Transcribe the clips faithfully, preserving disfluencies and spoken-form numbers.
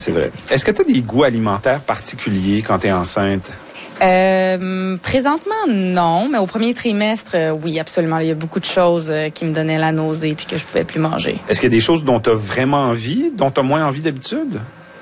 C'est vrai. Est-ce que tu as des goûts alimentaires particuliers quand tu es enceinte? Euh, présentement, non, mais au premier trimestre, euh, oui, absolument. Il y a beaucoup de choses euh, qui me donnaient la nausée puis que je pouvais plus manger. Est-ce qu'il y a des choses dont tu as vraiment envie, dont tu as moins envie d'habitude?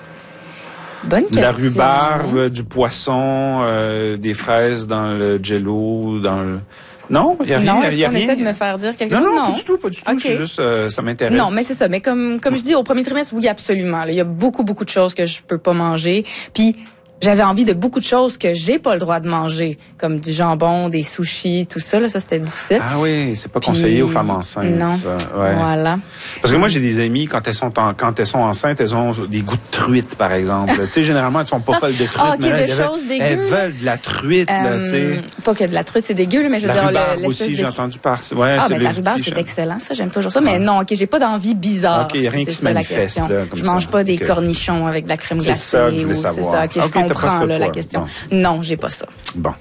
Bonne question. De la rhubarbe, du poisson, euh, des fraises dans le jello, dans le... Non, il y a rien. Non, est-ce y a qu'on rien? essaie de me faire dire quelque non, chose? Non, non, pas du tout, pas du tout. Okay. C'est juste, euh, ça m'intéresse. Non, mais c'est ça. Mais comme comme je dis, au premier trimestre, oui, absolument. Là, il y a beaucoup, beaucoup de choses que je peux pas manger. Puis j'avais envie de beaucoup de choses que j'ai pas le droit de manger, comme du jambon, des sushis, tout ça. Là, ça c'était difficile. Ah oui, c'est pas conseillé Puis, aux femmes enceintes. Non. Ça. Ouais. Voilà. Parce que moi j'ai des amies quand elles sont en, quand elles sont enceintes, elles ont des goûts de truite par exemple. Tu sais, généralement elles sont pas folles de truite, ah, okay, mais là, de elles, choses dégueu. elles veulent de la truite, euh, là, tu sais. Pas que de la truite, c'est dégueu, mais je veux la dire rhubarbe le, aussi, de... j'ai entendu parler. Ouais, ah, c'est mais le... la rhubarbe, c'est excellent, ça, j'aime toujours ça. Mais non, ok, j'ai pas d'envie bizarre. Ok, rien c'est qui se ça, manifeste, la question. là, comme je mange ça. pas des okay. cornichons avec de la crème glacée. C'est ça que je voulais ou, savoir. C'est ça, que okay, je comprends là, ça, la question. Bon. Non, j'ai pas ça. Bon.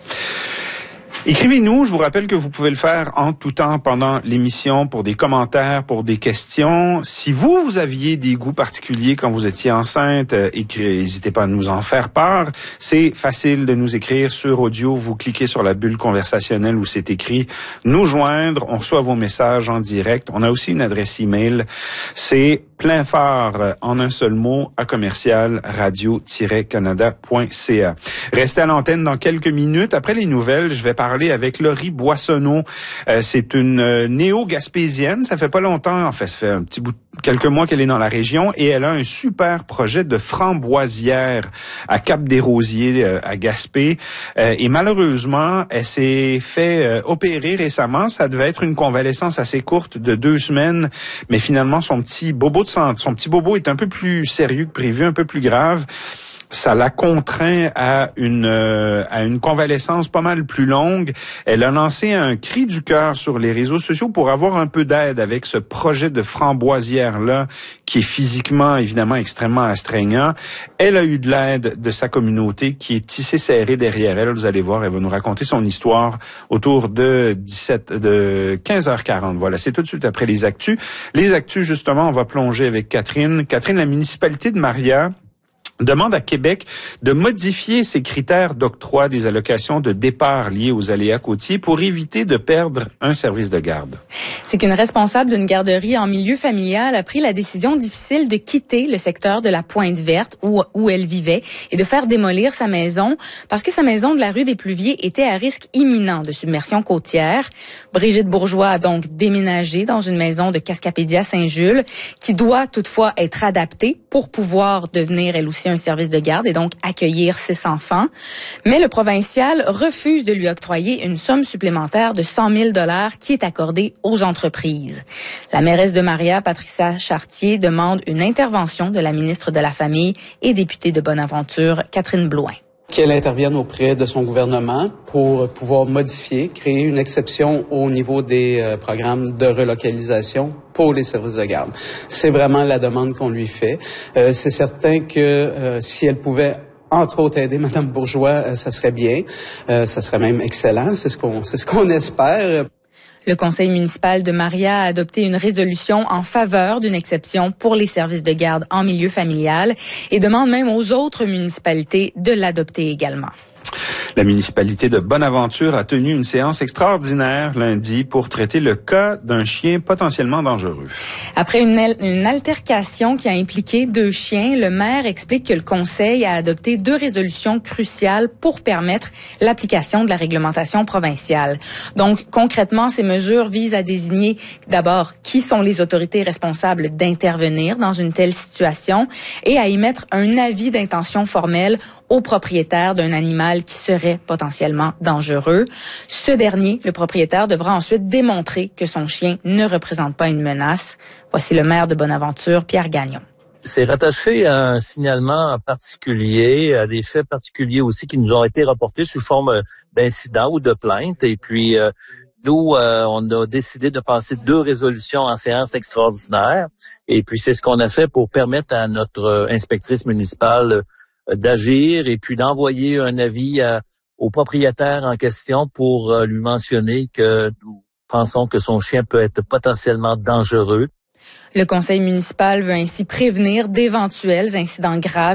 Écrivez-nous, je vous rappelle que vous pouvez le faire en tout temps pendant l'émission pour des commentaires, pour des questions. Si vous, vous aviez des goûts particuliers quand vous étiez enceinte, euh, n'hésitez pas à nous en faire part. C'est facile de nous écrire sur audio. Vous cliquez sur la bulle conversationnelle où c'est écrit « Nous joindre ». On reçoit vos messages en direct. On a aussi une adresse email. C'est plein phare en un seul mot à commercial radio tiret canada point c a. Restez à l'antenne dans quelques minutes. Après les nouvelles, je vais parler avec Laurie Boissonneau. Euh, c'est une euh, néo-gaspésienne. Ça fait pas longtemps, en fait, ça fait un petit bout, quelques mois qu'elle est dans la région et elle a un super projet de framboisière à Cap-des-Rosiers, euh, à Gaspé. Euh, et malheureusement, elle s'est fait euh, opérer récemment. Ça devait être une convalescence assez courte de deux semaines, mais finalement, son petit bobo de santé, son petit bobo est un peu plus sérieux que prévu, un peu plus grave. Ça la contraint à une euh, à une convalescence pas mal plus longue. Elle a lancé un cri du cœur sur les réseaux sociaux pour avoir un peu d'aide avec ce projet de framboisière-là qui est physiquement, évidemment, extrêmement astreignant. Elle a eu de l'aide de sa communauté qui est tissée serrée derrière elle. Vous allez voir, elle va nous raconter son histoire autour de dix-sept, de quinze heures quarante. Voilà, c'est tout de suite après les actus. Les actus, justement, on va plonger avec Catherine. Catherine, la municipalité de Maria demande à Québec de modifier ses critères d'octroi des allocations de départ liées aux aléas côtiers pour éviter de perdre un service de garde. C'est qu'une responsable d'une garderie en milieu familial a pris la décision difficile de quitter le secteur de la Pointe-Verte où, où elle vivait et de faire démolir sa maison parce que sa maison de la rue des Pluviers était à risque imminent de submersion côtière. Brigitte Bourgeois a donc déménagé dans une maison de Cascapédia-Saint-Jules qui doit toutefois être adaptée pour pouvoir devenir elle aussi un service de garde et donc accueillir six enfants. Mais le provincial refuse de lui octroyer une somme supplémentaire de cent mille dollars qui est accordée aux entreprises. La mairesse de Maria, Patricia Chartier, demande une intervention de la ministre de la Famille et députée de Bonaventure, Catherine Blouin. Qu'elle intervienne auprès de son gouvernement pour pouvoir modifier, créer une exception au niveau des euh, programmes de relocalisation pour les services de garde. C'est vraiment la demande qu'on lui fait. Euh, c'est certain que euh, si elle pouvait entre autres aider Mme Bourgeois, euh, ça serait bien. Euh, ça serait même excellent. C'est ce qu'on, c'est ce qu'on espère. Le conseil municipal de Maria a adopté une résolution en faveur d'une exception pour les services de garde en milieu familial et demande même aux autres municipalités de l'adopter également. La municipalité de Bonaventure a tenu une séance extraordinaire lundi pour traiter le cas d'un chien potentiellement dangereux. Après une, une altercation qui a impliqué deux chiens, le maire explique que le conseil a adopté deux résolutions cruciales pour permettre l'application de la réglementation provinciale. Donc, concrètement, ces mesures visent à désigner d'abord qui sont les autorités responsables d'intervenir dans une telle situation et à émettre un avis d'intention formelle au propriétaire d'un animal qui serait potentiellement dangereux. Ce dernier, le propriétaire, devra ensuite démontrer que son chien ne représente pas une menace. Voici le maire de Bonaventure, Pierre Gagnon. C'est rattaché à un signalement particulier, à des faits particuliers aussi qui nous ont été rapportés sous forme d'incidents ou de plaintes. Et puis, euh, nous, euh, on a décidé de passer deux résolutions en séance extraordinaire. Et puis, c'est ce qu'on a fait pour permettre à notre inspectrice municipale d'agir et puis d'envoyer un avis à, au propriétaire en question pour euh, lui mentionner que nous pensons que son chien peut être potentiellement dangereux. Le conseil municipal veut ainsi prévenir d'éventuels incidents graves